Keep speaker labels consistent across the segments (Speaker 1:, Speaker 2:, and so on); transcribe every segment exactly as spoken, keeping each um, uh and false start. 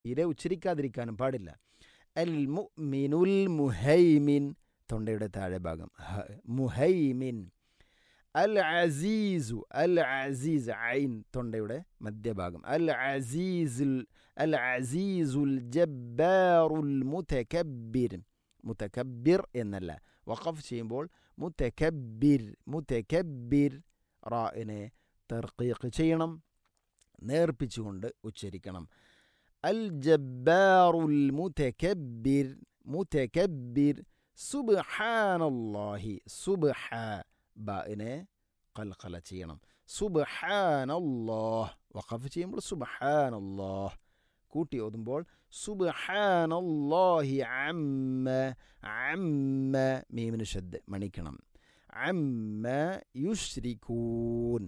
Speaker 1: തീരെ ഉച്ചരിക്കാതിരിക്കാനും പാടില്ല. അൽ മുഅ്മിനുൽ മുഹൈമിൻ, തൊണ്ടയുടെ താഴെ ഭാഗം ഹ, മുഹൈമിൻ. അൽ അസീസു, അൽ അസീസ്, ഐൻ തൊണ്ടയുടെ മധ്യഭാഗം. അൽ അസീസുൽ അൽ അസീസുൽ ജബ്ബാറുൽ മുതകബ്ബിർ, മുതകബ്ബിർ എന്നല്ല, വഖഫ് ചെയ്യുമ്പോൾ മുതകബ്ബിർ, മുതകബ്ബിർ. റാഇനെ തർഖീഖ് ചെയ്യണം, നേർപ്പിച്ചുകൊണ്ട് ഉച്ചരിക്കണം. അൽ ജബ്ബാറുൽ മുതകബ്ബിർ, മുതകബ്ബിർ. സുബ്ഹാനല്ലാഹി, സുബ്ഹ, ബാഇനെ ഖൽഖല ചെയ്യണം. സുബ്ഹാനല്ലാഹ്, വഖഫ് ചെയ്യുമ്പോൾ സുബ്ഹാനല്ലാഹ്, കൂട്ടി ഓതുമ്പോൾ സുബ്ഹാനല്ലാഹി അമ്മ, അമ്മ മീമിന് ഷദ്ദ് മണിക്കണം. അമ്മ യുശ്രികൂൻ,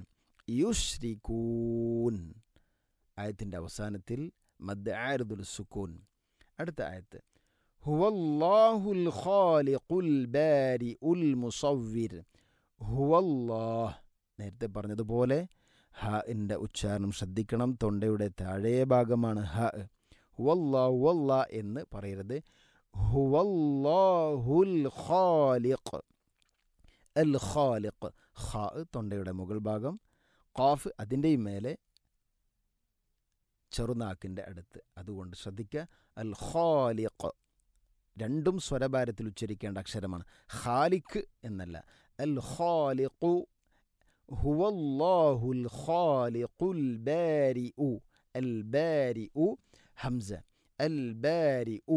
Speaker 1: യുശ്രികൂൻ. ആയത്തിൻ്റെ അവസാനത്തിൽ മദ് ആരിദുൽ സുക്കൂൻ. അടുത്ത ആയത്ത് ഹുവല്ലാഹുൽ ഖാലിഖുൽ ബാരിഉൽ മുസവ്വിർ. ഹുവല്ലാഹ്, നേരത്തെ പറഞ്ഞതുപോലെ ഹ ൻ്റെ ഉച്ചാരണം ശ്രദ്ധിക്കണം. തൊണ്ടയുടെ താഴെ ഭാഗമാണ് ഹ. ഹുവല്ലാ, ഹുവല്ലാ എന്ന് പറയരുത്. ഹുവല്ലാഹുൽ ഖാലിഖ്, അൽ ഖാലിഖ്. ഖാ തൊണ്ടയുടെ മുകൾ ഭാഗം, ഖാഫ് അതിൻ്റെയും മേലെ ചെറുനാക്കിൻ്റെ അടുത്ത്. അതുകൊണ്ട് ശ്രദ്ധിക്കുക. അൽ ഖാലിഖ് രണ്ടും സ്വരഭാരത്തിൽ ഉച്ചരിക്കേണ്ട അക്ഷരമാണ്. ഖാലിഖ് എന്നല്ല. അൽ ഖാലിഖു, ഹുവല്ലാഹുൽ ഖാലിഖുൽ ബാരിഉ, അൽ ബാരിഉ ഹംസ, അൽ ബാരിഉ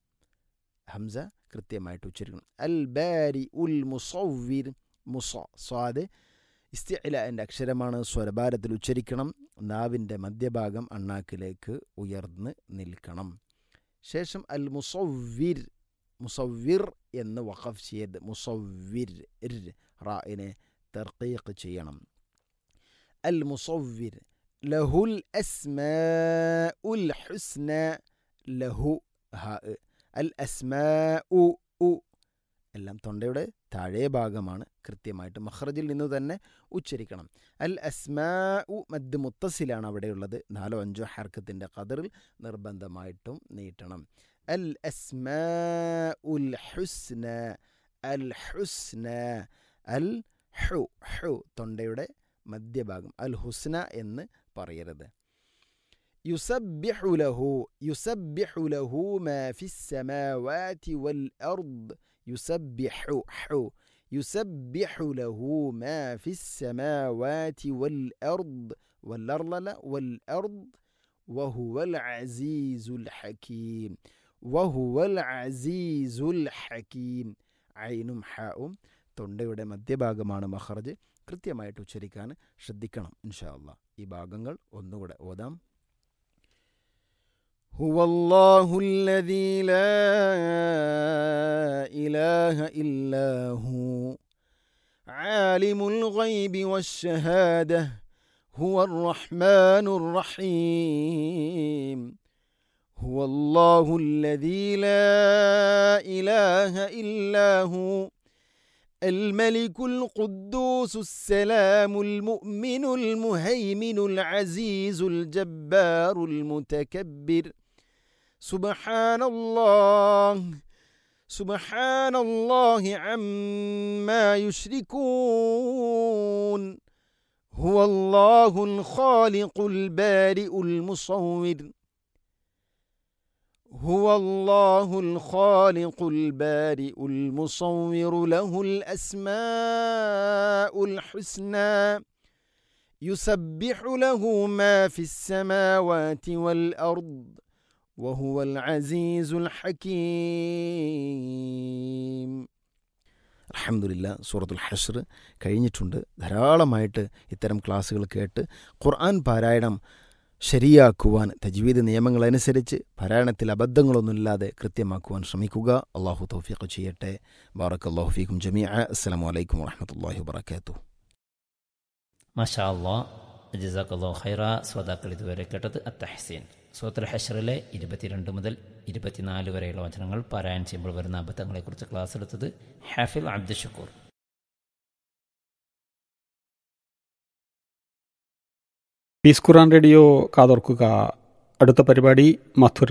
Speaker 1: ഹംസ കൃത്യമായിട്ട് ഉച്ചരിക്കണം. അൽ ബാരിഉൽ മുസവ്വിർ, മുസ, സ്വാദ് ഇസ്തിഅലാൻ്റെ അക്ഷരമാണ്, സ്വരഭാരത്തിൽ ഉച്ചരിക്കണം. നാവിൻ്റെ മധ്യഭാഗം അണ്ണാക്കിലേക്ക് ഉയർന്ന് നിൽക്കണം. ശേഷം അൽ മുസവ്വിർ, മുസവ്വിർ എന്ന് വഖഫ് ചെയ്ത് മുസവ്വിർ, റാഇനെ തർഖീഖ് ചെയ്യണം. അൽ മുസവ്വിർ. ലഹുൽ അസ്മാഉൽ ഹുസ്ന, ലഹു ഹ, അൽ അസ്മാഉ ഉ, എല്ലാം തൊണ്ടയുടെ താഴെ ഭാഗമാണ്. കൃത്യമായിട്ട് മഖ്റജിൽ നിന്ന് തന്നെ ഉച്ചരിക്കണം. അൽ അസ്മാഉ മദ് മുത്തസിലാണ് അവിടെയുള്ളത്. നാലോ അഞ്ചോ ഹർക്കത്തിൻ്റെ ഖദറിൽ നിർബന്ധമായിട്ടും നീട്ടണം. അൽ അസ്മാഉൽ ഹുസ്ന, അൽ ഹുസ്ന. അൽ ഹു, ഹു തൊണ്ടയുടെ മധ്യഭാഗം. അൽ ഹുസ്ന എന്ന് പറയരുത്. യുസബ്ബിഹു ലഹു, യുസബ്ബിഹു ലഹു മാ ഫിസ് സമാവാതി വൽ അർദ്. യുസബ്ബിഹു, ഹു, യുസബ്ബിഹു ലഹു മാ ഫിസ് സമാവാതി വൽ അർദ്, വൽ അർള വൽ അർദ്, വഹുവൽ അസീസുൽ ഹകീം, വഹുവൽ അസീസുൽ ഹകീം. ഐനും ഹാവും തൊണ്ടയുടെ മധ്യഭാഗമാണ് മഖ്റജ്. കൃത്യമായിട്ട് ഉച്ചരിക്കാൻ ശ്രദ്ധിക്കണം ഇൻഷാ അല്ലാഹ്. ഈ ഭാഗങ്ങൾ ഒന്നുകൂടെ ഓതാം. ഹുവല്ലാഹു അല്ലദീ ലാ ഇലാഹ ഇല്ലാ ഹു ആലിമുൽ ഗൈബി വശ്ശഹാദഹ ഹുവർ റഹ്മാനുർ റഹീം. ഹുവല്ലാഹു അല്ലദീ ലാ ഇലാഹ ഇല്ലാ ഹു الملك القدوس السلام المؤمن المهيمن العزيز الجبار المتكبر. سبحان الله، سبحان الله عما يشركون. هو الله الخالق البارئ المصور. هو الله الخالق البارئ المصور له الأسماء الحسنى يسبح له ما في السماوات والأرض وهو العزيز الحكيم. അൽഹംദുലില്ലാ, സൂറത്തുൽ ഹശ്ർ കഴിഞ്ഞിട്ടുണ്ട്. ധാരാളമായിട്ട് ഇത്തരം ക്ലാസ്സുകൾ കേട്ട് ഖുർആൻ പാരായണം ശരിയാക്കുവാൻ, തജ്വീദ് നിയമങ്ങളനുസരിച്ച് പാരായണത്തിൽ അബദ്ധങ്ങളൊന്നുമില്ലാതെ കൃത്യമാക്കുവാൻ ശ്രമിക്കുക. അള്ളാഹു തൗഫീഖ് ചെയ്യട്ടെ. ബാറക്കല്ലാഹു ഫീക്കും ജമീഅ. അസ്സലാമു അലൈക്കും വറഹ്മത്തുള്ളാഹി വബറകാതുഹു.
Speaker 2: മാഷാ അല്ലാഹ്, ജസാക്കല്ലാഹു ഖൈറ. ശ്രോതാക്കൾ ഇതുവരെ കേട്ടത് അത്തഹ്സീൻ, സൂറത്തുൽ ഹശ്റിലെ ഇരുപത്തിരണ്ട് മുതൽ ഇരുപത്തിനാല് വരെയുള്ള വചനങ്ങൾ പാരായണം ചെയ്യുമ്പോൾ വരുന്ന അബദ്ധങ്ങളെക്കുറിച്ച് ക്ലാസ് എടുത്തത് ഹാഫിൽ അബ്ദുൽ ഷുക്കൂർ.
Speaker 3: പീസ് ഖുർആൻ റേഡിയോ കാതോർക്കുക. അടുത്ത പരിപാടി മധുര